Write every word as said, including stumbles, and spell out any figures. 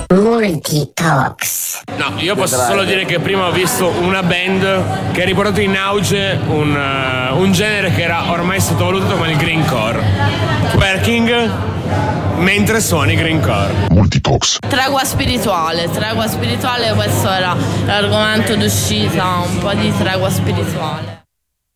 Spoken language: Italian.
Multitalks. No, io posso solo dire che prima ho visto una band che ha riportato in auge un, uh, un genere che era ormai sottovalutato come il greencore. Twerking mentre suoni greencore. Multitalks. Tregua spirituale, tregua spirituale, questo era l'argomento d'uscita, un po' di tregua spirituale.